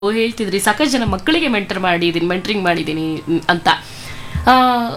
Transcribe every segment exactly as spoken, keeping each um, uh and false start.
ಹೇಳ್ತಿದ್ರಿ ಸಾಕಷ್ಟು ಜನ ಮಕ್ಕಳಿಗೆ ಮೆಂಟರ್ ಮಾಡಿದ್ದೀನಿ ಮೆಂಟರಿಂಗ್ ಮಾಡಿದ್ದೀನಿ ಅಂತ. ಆ,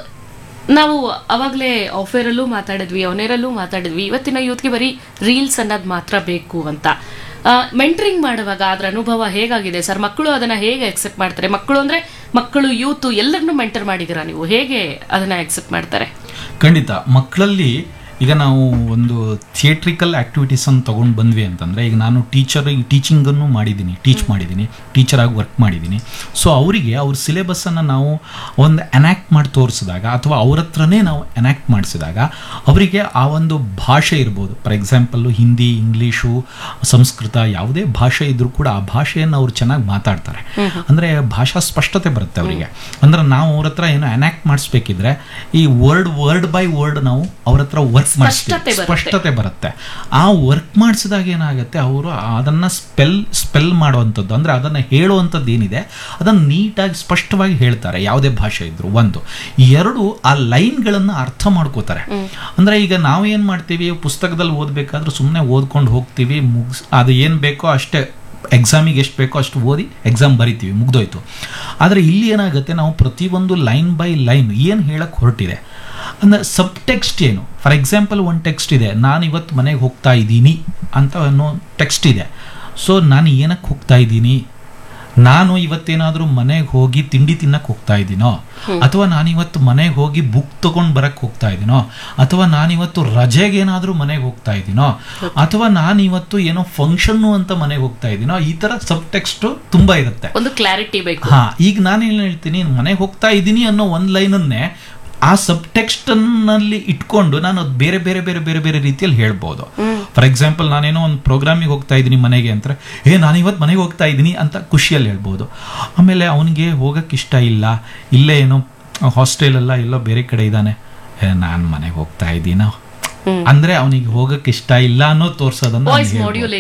ನಾವು ಅವಾಗಲೇ ಆಫೇರಲ್ಲೂ ಮಾತಾಡಿದ್ವಿ, ಅವನೇರಲ್ಲೂ ಮಾತಾಡಿದ್ವಿ. ಇವತ್ತಿನ ಯೂತ್ಗೆ ಬರೀ ರೀಲ್ಸ್ ಅನ್ನೋದು ಮಾತ್ರ ಬೇಕು ಅಂತ. ಮೆಂಟರಿಂಗ್ ಮಾಡುವಾಗ ಅದರ ಅನುಭವ ಹೇಗಾಗಿದೆ ಸರ್? ಮಕ್ಕಳು ಅದನ್ನ ಹೇಗೆ ಅಕ್ಸೆಪ್ಟ್ ಮಾಡ್ತಾರೆ? ಮಕ್ಕಳು ಅಂದ್ರೆ ಮಕ್ಕಳು, ಯೂತ್ ಎಲ್ಲರನ್ನೂ ಮೆಂಟರ್ ಮಾಡಿದ್ದೀರಾ ನೀವು, ಹೇಗೆ ಅದನ್ನ ಅಕ್ಸೆಪ್ಟ್ ಮಾಡ್ತಾರೆ? ಖಂಡಿತ. ಮಕ್ಕಳಲ್ಲಿ ಈಗ ನಾವು ಒಂದು ಥಿಯೇಟ್ರಿಕಲ್ ಆ್ಯಕ್ಟಿವಿಟೀಸ್ ಅನ್ನು ತೊಗೊಂಡು ಬಂದ್ವಿ ಅಂತಂದರೆ, ಈಗ ನಾನು ಟೀಚರ್ ಟೀಚಿಂಗನ್ನು ಮಾಡಿದ್ದೀನಿ, ಟೀಚ್ ಮಾಡಿದ್ದೀನಿ, ಟೀಚರಾಗಿ ವರ್ಕ್ ಮಾಡಿದ್ದೀನಿ. ಸೊ ಅವರಿಗೆ ಅವ್ರ ಸಿಲೆಬಸ್ಸನ್ನು ನಾವು ಒಂದು ಎನ್ಯಾಕ್ಟ್ ಮಾಡಿ ತೋರಿಸಿದಾಗ ಅಥವಾ ಅವ್ರ ಹತ್ರನೇ ನಾವು ಎನ್ಯಾಕ್ಟ್ ಮಾಡಿಸಿದಾಗ ಅವರಿಗೆ ಆ ಒಂದು ಭಾಷೆ ಇರ್ಬೋದು, for example Hindi, English, Sanskrit, ಯಾವುದೇ ಭಾಷೆ ಇದ್ರೂ ಕೂಡ ಆ ಭಾಷೆಯನ್ನು ಅವ್ರು ಚೆನ್ನಾಗಿ ಮಾತಾಡ್ತಾರೆ. ಅಂದರೆ ಭಾಷಾ ಸ್ಪಷ್ಟತೆ ಬರುತ್ತೆ ಅವರಿಗೆ. ಅಂದರೆ ನಾವು ಅವ್ರ ಹತ್ರ ಏನೋ ಎನ್ಯಾಕ್ಟ್ ಮಾಡಿಸ್ಬೇಕಿದ್ರೆ ಈ ವರ್ಡ್ ವರ್ಡ್ ಬೈ ವರ್ಡ್ ನಾವು ಅವ್ರ ಹತ್ರ ವರ್ಕ್ ಸ್ಪಷ್ಟತೆ ಬರುತ್ತೆ. ಆ ವರ್ಕ್ ಮಾಡಿಸಿದಾಗ ಏನಾಗುತ್ತೆ, ಅವರು ಅದನ್ನ ಸ್ಪೆಲ್ ಸ್ಪೆಲ್ ಮಾಡುವಂಥದ್ದು, ಅಂದ್ರೆ ಅದನ್ನ ಹೇಳುವಂಥದ್ದು ಏನಿದೆ ಅದನ್ನ ನೀಟಾಗಿ ಸ್ಪಷ್ಟವಾಗಿ ಹೇಳ್ತಾರೆ ಯಾವುದೇ ಭಾಷೆ ಇದ್ರು. ಒಂದು ಎರಡು, ಆ ಲೈನ್ಗಳನ್ನ ಅರ್ಥ ಮಾಡ್ಕೋತಾರೆ. ಅಂದ್ರೆ ಈಗ ನಾವು ಏನ್ ಮಾಡ್ತೀವಿ, ಪುಸ್ತಕದಲ್ಲಿ ಓದ್ಬೇಕಾದ್ರೆ ಸುಮ್ಮನೆ ಓದ್ಕೊಂಡು ಹೋಗ್ತೀವಿ, ಮುಗಿಸ್ ಅದು ಏನ್ ಬೇಕೋ ಅಷ್ಟೇ, ಎಕ್ಸಾಮಿಗೆ ಎಷ್ಟು ಬೇಕೋ ಅಷ್ಟು ಓದಿ ಎಕ್ಸಾಮ್ ಬರಿತೀವಿ, ಮುಗ್ದೋಯ್ತು. ಆದರೆ ಇಲ್ಲಿ ಏನಾಗುತ್ತೆ, ನಾವು ಪ್ರತಿಯೊಂದು ಲೈನ್ ಬೈ ಲೈನ್ ಏನು ಹೇಳಕ್ಕೆ ಹೊರಟಿದೆ ಅಂದರೆ ಸಬ್ ಟೆಕ್ಸ್ಟ್ ಏನು. ಫಾರ್ ಎಕ್ಸಾಂಪಲ್ ಒಂದು ಟೆಕ್ಸ್ಟ್ ಇದೆ, ನಾನು ಇವತ್ತು ಮನೆಗೆ ಹೋಗ್ತಾ ಇದ್ದೀನಿ ಅಂತ ಅನ್ನೋ ಟೆಕ್ಸ್ಟ್ ಇದೆ. ಸೊ ನಾನು ಏನಕ್ಕೆ ಹೋಗ್ತಾ ಇದ್ದೀನಿ, ನಾನು ಇವತ್ತೇನಾದರೂ ಮನೆಗೆ ಹೋಗಿ ತಿಂಡಿ ತಿನ್ನಕ್ಕೆ ಹೋಗ್ತಾ ಇದ್ದೀನೋ, ಅಥವಾ ನಾನಿವತ್ತು ಮನೆಗೆ ಹೋಗಿ ಬುಕ್ ತೊಗೊಂಡು ಬರಕ್ಕೆ ಹೋಗ್ತಾ ಇದ್ದೀನೋ, ಅಥವಾ ನಾನಿವತ್ತು ರಜೆಗೆ ಏನಾದರೂ ಮನೆಗೆ ಹೋಗ್ತಾ ಇದ್ದೀನೋ, ಅಥವಾ ನಾನಿವತ್ತು ಏನೋ ಫಂಕ್ಷನ್ನು ಅಂತ ಮನೆಗೆ ಹೋಗ್ತಾ ಇದ್ದೀನೋ, ಈ ತರ ಸಬ್ ಟೆಕ್ಸ್ಟ್ ತುಂಬಾ ಇರುತ್ತೆ. ಒಂದು ಕ್ಲಾರಿಟಿ ಬೇಕು. ಹಾ, ಈಗ ನಾನೇನು ಹೇಳ್ತೀನಿ, ಮನೆಗೆ ಹೋಗ್ತಾ ಇದ್ದೀನಿ ಅನ್ನೋ ಒಂದು ಲೈನನ್ನೇ ಆ ಸಬ್ ಟೆಕ್ಸ್ಟ್ ನಲ್ಲಿ ಇಟ್ಕೊಂಡು ನಾನು ಅದು ಬೇರೆ ಬೇರೆ ಬೇರೆ ಬೇರೆ ಬೇರೆ ರೀತಿಯಲ್ಲಿ ಹೇಳ್ಬೋದು. ಫಾರ್ ಎಕ್ಸಾಂಪಲ್, ನಾನೇನೋ ಒಂದು ಪ್ರೋಗ್ರಾಮಿಗೆ ಹೋಗ್ತಾ ಇದ್ದೀನಿ ಮನೆಗೆ ಅಂತ, ಏ ನಾನು ಇವತ್ತು ಮನೆಗೆ ಹೋಗ್ತಾ ಇದ್ದೀನಿ ಅಂತ ಖುಷಿಯಲ್ಲಿ ಹೇಳ್ಬೋದು. ಆಮೇಲೆ ಅವನಿಗೆ ಹೋಗಕ್ಕೆ ಇಷ್ಟ ಇಲ್ಲ, ಇಲ್ಲೇ ಏನೋ ಹಾಸ್ಟೆಲ್ ಎಲ್ಲ ಎಲ್ಲೋ ಬೇರೆ ಕಡೆ ಇದ್ದಾನೆ, ನಾನು ಮನೆಗೆ ಹೋಗ್ತಾ ಇದ್ದೀನೋ ಅಂದ್ರೆ ಅವನಿಗೆ ಹೋಗಕ್ಕೆ ಇಷ್ಟ ಇಲ್ಲ ಅನ್ನೋ ತೋರ್ಸೋದನ್ನ ವಾಯ್ಸ್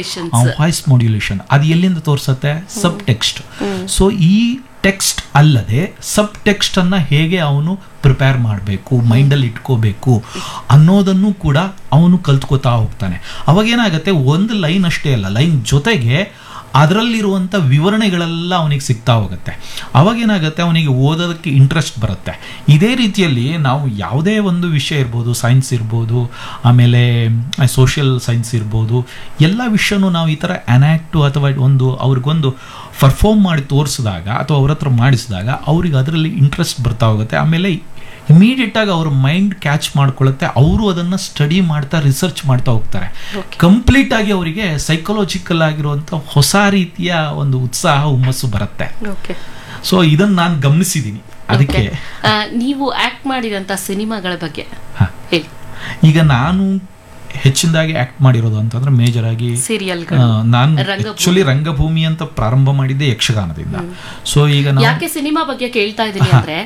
ಮಾಡ್ಯುಲೇಷನ್. ಅದು ಎಲ್ಲಿಂದ ತೋರ್ಸತ್ತೆ? ಸಬ್ ಟೆಕ್ಸ್ಟ್. ಸೊ ಈ ಟೆಕ್ಸ್ಟ್ ಅಲ್ಲದೆ ಸಬ್ ಟೆಕ್ಸ್ಟ್ ಅನ್ನ ಹೇಗೆ ಅವನು ಪ್ರಿಪೇರ್ ಮಾಡಬೇಕು, ಮೈಂಡಲ್ಲಿ ಇಟ್ಕೋಬೇಕು ಅನ್ನೋದನ್ನು ಕೂಡ ಅವನು ಕಲ್ತ್ಕೋತಾ ಹೋಗ್ತಾನೆ. ಅವಾಗೇನಾಗತ್ತೆ, ಒಂದು ಲೈನ್ ಅಷ್ಟೇ ಅಲ್ಲ, ಲೈನ್ ಜೊತೆಗೆ ಅದರಲ್ಲಿರುವಂಥ ವಿವರಣೆಗಳೆಲ್ಲ ಅವನಿಗೆ ಸಿಗ್ತಾ ಹೋಗುತ್ತೆ. ಅವಾಗೇನಾಗುತ್ತೆ, ಅವನಿಗೆ ಓದೋದಕ್ಕೆ ಇಂಟ್ರೆಸ್ಟ್ ಬರುತ್ತೆ. ಇದೇ ರೀತಿಯಲ್ಲಿ ನಾವು ಯಾವುದೇ ಒಂದು ವಿಷಯ ಇರ್ಬೋದು, ಸೈನ್ಸ್ ಇರ್ಬೋದು, ಆಮೇಲೆ ಸೋಷಿಯಲ್ ಸೈನ್ಸ್ ಇರ್ಬೋದು, ಎಲ್ಲ ವಿಷಯನೂ ನಾವು ಈ ಥರ ಎನ್ಯಾಕ್ಟು ಅಥವಾ ಒಂದು ಅವ್ರಿಗೊಂದು ಪರ್ಫಾರ್ಮ್ ಮಾಡಿ ತೋರಿಸಿದಾಗ ಅಥವಾ ಅವ್ರ ಹತ್ರ ಮಾಡಿಸಿದಾಗ ಅವ್ರಿಗೆ ಅದರಲ್ಲಿ ಇಂಟ್ರೆಸ್ಟ್ ಬರ್ತಾ ಹೋಗುತ್ತೆ. ಆಮೇಲೆ ಇಮಿಡಿಯೇಟ್ ಆಗಿ ಅವ್ರ ಮೈಂಡ್ ಕ್ಯಾಚ್ ಮಾಡ್ಕೊಳ್ಳುತ್ತೆ, ಅವರು ಅದನ್ನ ಸ್ಟಡಿ ಮಾಡ್ತಾ ರಿಸರ್ಚ್ ಮಾಡ್ತಾ ಹೋಗ್ತಾರೆ. ಕಂಪ್ಲೀಟ್ ಆಗಿ ಅವರಿಗೆ ಸೈಕಲಾಜಿಕಲ್ ಆಗಿರುವಂತ ಹೊಸ ರೀತಿಯ ಒಂದು ಉತ್ಸಾಹ, ಹುಮ್ಮಸ್ಸು ಬರುತ್ತೆ. ಸೊ ಇದನ್ನ ನಾನು ಗಮನಿಸಿದ್ದೀನಿ. ಅದಕ್ಕೆ ನೀವು ಆಕ್ಟ್ ಮಾಡಿದಂತ ಸಿನಿಮಾಗಳ ಬಗ್ಗೆ ಹೇಳಿ. ಈಗ ನಾನು ಹೆಚ್ಚಿನದಾಗಿ ಆಕ್ಟ್ ಮಾಡಿರೋದು ಅಂತಂದ್ರೆ ಮೇಜರ್ ಆಗಿ ನಾನು ಆಕ್ಚುಲಿ ರಂಗಭೂಮಿ ಅಂತ ಪ್ರಾರಂಭ ಮಾಡಿದ್ದೆ ಯಕ್ಷಗಾನದಿಂದ. ಸೊ ಈಗ ಯಾಕೆ ಸಿನಿಮಾ ಬಗ್ಗೆ ಕೇಳ್ತಾ ಇದ್ದೀನಿ ಅಂದ್ರೆ,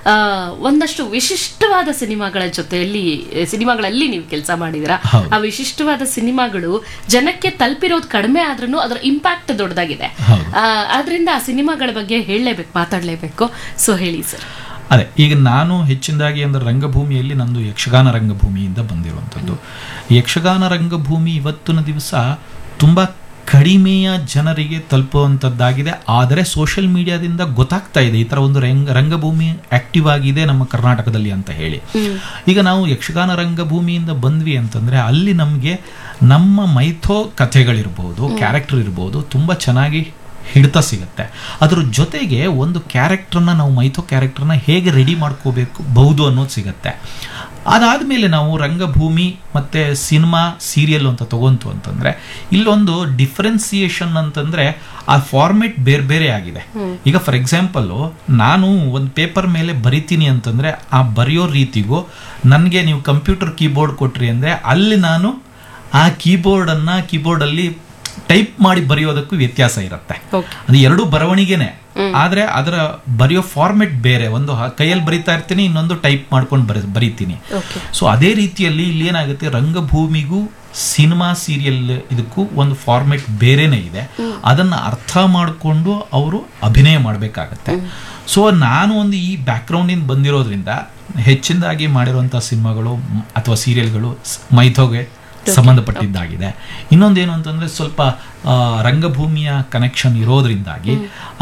ಒಂದಷ್ಟು ವಿಶಿಷ್ಟವಾದ ಸಿನಿಮಾಗಳ ಜೊತೆಯಲ್ಲಿ ಸಿನಿಮಾಗಳಲ್ಲಿ ನೀವು ಕೆಲಸ ಮಾಡಿದಿರಾ. ಆ ವಿಶಿಷ್ಟವಾದ ಸಿನಿಮಾಗಳು ಜನಕ್ಕೆ ತಲುಪಿರೋದು ಕಡಿಮೆ ಆದ್ರೂ ಅದರ ಇಂಪ್ಯಾಕ್ಟ್ ದೊಡ್ಡದಾಗಿದೆ. ಆದ್ರಿಂದ ಆ ಸಿನಿಮಾಗಳ ಬಗ್ಗೆ ಹೇಳಲೇಬೇಕು, ಮಾತಾಡಲೇಬೇಕು. ಸೊ ಹೇಳಿ ಸರ್. ಅದೇ, ಈಗ ನಾನು ಹೆಚ್ಚಿನದಾಗಿ ಅಂದರೆ ರಂಗಭೂಮಿಯಲ್ಲಿ ನಂದು ಯಕ್ಷಗಾನ ರಂಗಭೂಮಿಯಿಂದ ಬಂದಿರುವಂಥದ್ದು. ಯಕ್ಷಗಾನ ರಂಗಭೂಮಿ ಇವತ್ತಿನ ದಿವಸ ತುಂಬ ಕಡಿಮೆಯ ಜನರಿಗೆ ತಲುಪುವಂಥದ್ದಾಗಿದೆ. ಆದರೆ ಸೋಷಿಯಲ್ ಮೀಡಿಯಾದಿಂದ ಗೊತ್ತಾಗ್ತಾ ಇದೆ ಈ ಥರ ಒಂದು ರಂಗ ರಂಗಭೂಮಿ ಆಕ್ಟಿವ್ ಆಗಿದೆ ನಮ್ಮ ಕರ್ನಾಟಕದಲ್ಲಿ ಅಂತ ಹೇಳಿ. ಈಗ ನಾವು ಯಕ್ಷಗಾನ ರಂಗಭೂಮಿಯಿಂದ ಬಂದ್ವಿ ಅಂತಂದರೆ ಅಲ್ಲಿ ನಮಗೆ ನಮ್ಮ ಮೈಥೋ ಕಥೆಗಳಿರ್ಬೋದು, ಕ್ಯಾರೆಕ್ಟರ್ ಇರ್ಬೋದು, ತುಂಬ ಚೆನ್ನಾಗಿ ಹಿಡಿತ ಸಿಗುತ್ತೆ. ಅದ್ರ ಜೊತೆಗೆ ಒಂದು ಕ್ಯಾರೆಕ್ಟರ್ನ ನಾವು ಮೈಥೋ ಕ್ಯಾರೆಕ್ಟರ್ನ ಹೇಗೆ ರೆಡಿ ಮಾಡ್ಕೋಬೇಕು ಬಹುದು ಅನ್ನೋದು ಸಿಗುತ್ತೆ. ಅದಾದಮೇಲೆ ನಾವು ರಂಗಭೂಮಿ ಮತ್ತು ಸಿನಿಮಾ, ಸೀರಿಯಲ್ ಅಂತ ತಗೊಂತು ಅಂತಂದರೆ ಇಲ್ಲೊಂದು ಡಿಫ್ರೆನ್ಸಿಯೇಷನ್ ಅಂತಂದರೆ ಆ ಫಾರ್ಮೆಟ್ ಬೇರೆ ಬೇರೆ ಆಗಿದೆ. ಈಗ ಫಾರ್ ಎಕ್ಸಾಂಪಲ್ಲು, ನಾನು ಒಂದು ಪೇಪರ್ ಮೇಲೆ ಬರಿತೀನಿ ಅಂತಂದರೆ ಆ ಬರೆಯೋ ರೀತಿಗೂ ನನಗೆ ನೀವು ಕಂಪ್ಯೂಟರ್ ಕೀಬೋರ್ಡ್ ಕೊಟ್ರಿ ಅಂದರೆ ಅಲ್ಲಿ ನಾನು ಆ ಕೀಬೋರ್ಡನ್ನು ಕೀಬೋರ್ಡಲ್ಲಿ ಟೈಪ್ ಮಾಡಿ ಬರೆಯೋದಕ್ಕೂ ವ್ಯತ್ಯಾಸ ಇರುತ್ತೆ. ಅದು ಎರಡು ಬರವಣಿಗೆನೆ, ಆದ್ರೆ ಅದರ ಬರೆಯೋ ಫಾರ್ಮೆಟ್ ಬೇರೆ. ಒಂದು ಕೈಯಲ್ಲಿ ಬರಿತಾ ಇರ್ತೀನಿ, ಇನ್ನೊಂದು ಟೈಪ್ ಮಾಡ್ಕೊಂಡು ಬರ ಬರೀತೀನಿ. ಸೊ ಅದೇ ರೀತಿಯಲ್ಲಿ ಇಲ್ಲಿ ಏನಾಗುತ್ತೆ, ರಂಗಭೂಮಿಗೂ ಸಿನಿಮಾ, ಸೀರಿಯಲ್ ಇದಕ್ಕೂ ಒಂದು ಫಾರ್ಮೆಟ್ ಬೇರೆನೇ ಇದೆ. ಅದನ್ನ ಅರ್ಥ ಮಾಡಿಕೊಂಡು ಅವರು ಅಭಿನಯ ಮಾಡಬೇಕಾಗತ್ತೆ. ಸೊ ನಾನು ಒಂದು ಈ ಬ್ಯಾಕ್ಗ್ರೌಂಡ್ ಇಂದ ಬಂದಿರೋದ್ರಿಂದ ಹೆಚ್ಚಿನದಾಗಿ ಮಾಡಿರುವಂತಹ ಸಿನಿಮಾಗಳು ಅಥವಾ ಸೀರಿಯಲ್ಗಳು ಮೈಥೋಗೆ ಸಂಬಂಧಪಟ್ಟಿದ್ದಾಗಿದೆ. ಇನ್ನೊಂದೇನು ಅಂತಂದ್ರೆ ಸ್ವಲ್ಪ ಆ, ರಂಗಭೂಮಿಯ ಕನೆಕ್ಷನ್ ಇರೋದ್ರಿಂದಾಗಿ